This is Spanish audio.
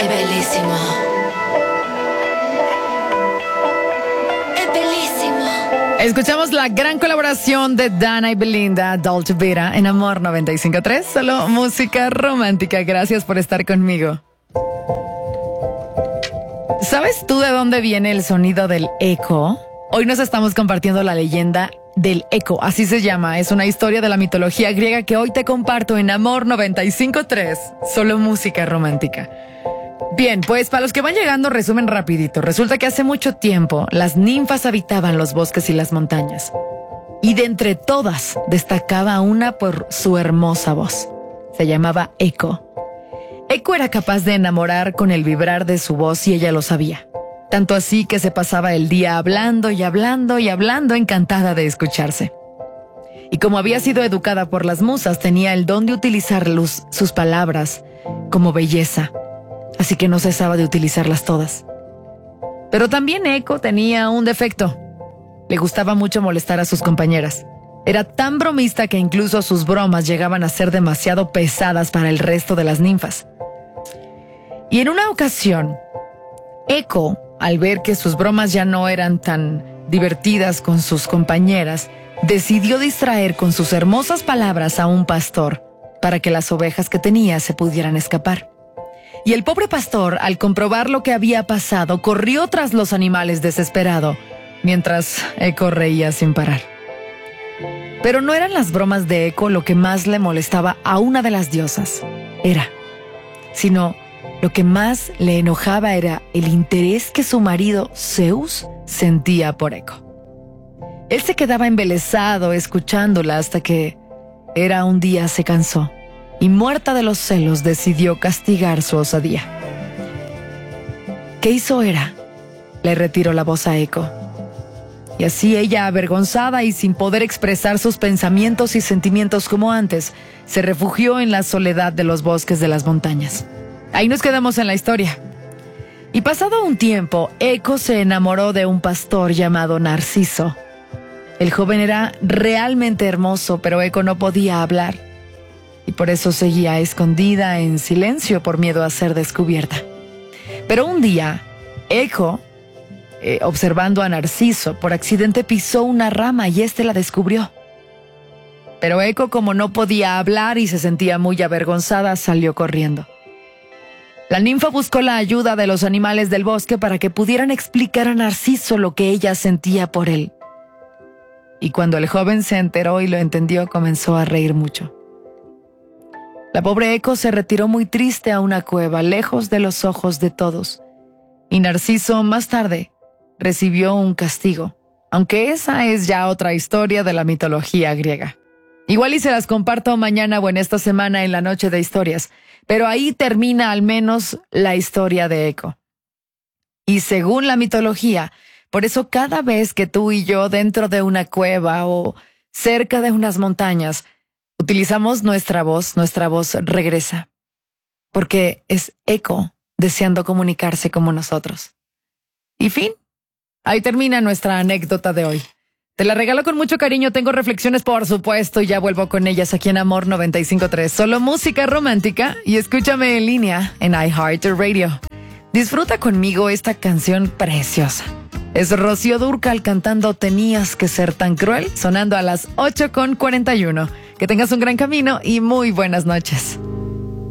bellissimo. È bellissimo. Escuchamos la gran colaboración de Dana y Belinda, Dolce Vita, en Amor 95.3, solo música romántica. Gracias por estar conmigo. ¿Sabes tú de dónde viene el sonido del eco? Hoy nos estamos compartiendo la leyenda del eco, así se llama. Es una historia de la mitología griega que hoy te comparto en Amor 95.3, solo música romántica. Bien, pues para los que van llegando, resumen rapidito. Resulta que hace mucho tiempo las ninfas habitaban los bosques y las montañas. Y de entre todas destacaba una por su hermosa voz. Se llamaba Eco. Eco era capaz de enamorar con el vibrar de su voz y ella lo sabía. Tanto así que se pasaba el día hablando y hablando y hablando, encantada de escucharse. Y como había sido educada por las musas, tenía el don de utilizar sus palabras como belleza. Así que no cesaba de utilizarlas todas. Pero también Eco tenía un defecto. Le gustaba mucho molestar a sus compañeras. Era tan bromista que incluso sus bromas llegaban a ser demasiado pesadas para el resto de las ninfas. Y en una ocasión, Eco, al ver que sus bromas ya no eran tan divertidas con sus compañeras, decidió distraer con sus hermosas palabras a un pastor para que las ovejas que tenía se pudieran escapar. Y el pobre pastor, al comprobar lo que había pasado, corrió tras los animales desesperado, mientras Eco reía sin parar. Pero no eran las bromas de Eco lo que más le molestaba a una de las diosas, sino lo que más le enojaba era el interés que su marido Zeus sentía por Eco. Él se quedaba embelesado escuchándola hasta que un día se cansó y, muerta de los celos, decidió castigar su osadía. ¿Qué hizo Hera? Le retiró la voz a Eco. Y así ella, avergonzada y sin poder expresar sus pensamientos y sentimientos como antes, se refugió en la soledad de los bosques de las montañas. Ahí nos quedamos en la historia. Y pasado un tiempo, Eco se enamoró de un pastor llamado Narciso. El joven era realmente hermoso, pero Eco no podía hablar. Y por eso seguía escondida en silencio por miedo a ser descubierta. Pero un día, Eco, observando a Narciso, por accidente pisó una rama y éste la descubrió. Pero Eco, como no podía hablar y se sentía muy avergonzada, salió corriendo. La ninfa buscó la ayuda de los animales del bosque para que pudieran explicar a Narciso lo que ella sentía por él. Y cuando el joven se enteró y lo entendió, comenzó a reír mucho. La pobre Eco se retiró muy triste a una cueva, lejos de los ojos de todos. Y Narciso, más tarde, recibió un castigo, aunque esa es ya otra historia de la mitología griega. Igual y se las comparto mañana o en esta semana en la noche de historias, pero ahí termina al menos la historia de Eco. Y según la mitología, por eso cada vez que tú y yo dentro de una cueva o cerca de unas montañas utilizamos nuestra voz regresa, porque es Eco deseando comunicarse como nosotros. Y fin, ahí termina nuestra anécdota de hoy. Te la regalo con mucho cariño, tengo reflexiones por supuesto y ya vuelvo con ellas aquí en Amor 95.3, solo música romántica, y escúchame en línea en iHeartRadio. Disfruta conmigo esta canción preciosa. Es Rocío Dúrcal cantando Tenías que ser tan cruel, sonando a las 8:41. Que tengas un gran camino y muy buenas noches.